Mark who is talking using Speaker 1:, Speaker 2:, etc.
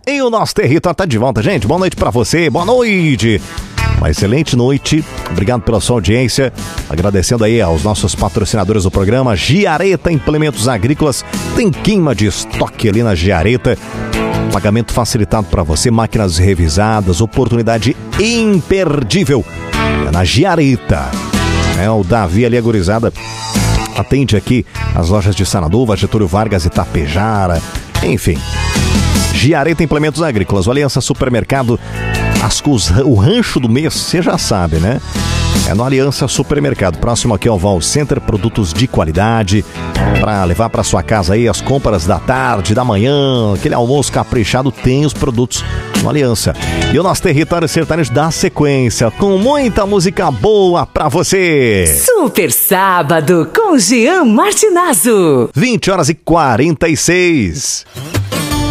Speaker 1: E o nosso território tá de volta, gente. Boa noite pra você, boa noite. Uma excelente noite, obrigado pela sua audiência. Agradecendo aí aos nossos patrocinadores do programa, Giareta Implementos Agrícolas. Tem queima de estoque ali na Giareta. Pagamento facilitado para você, máquinas revisadas, oportunidade imperdível. É na Giareta. O Davi ali, a gurizada, atende aqui as lojas de Sanaduva, Getúlio Vargas e Tapejara. Enfim, Giareta Implementos Agrícolas, o Aliança Supermercado. O rancho do mês, você já sabe, né? É no Aliança Supermercado, próximo aqui ao Val Center, produtos de qualidade para levar para sua casa aí as compras da tarde, da manhã, aquele almoço caprichado, tem os produtos no Aliança. E o nosso território sertanejo dá sequência com muita música boa para você.
Speaker 2: Super Sábado com Jean Martinazzo.
Speaker 1: 20h46.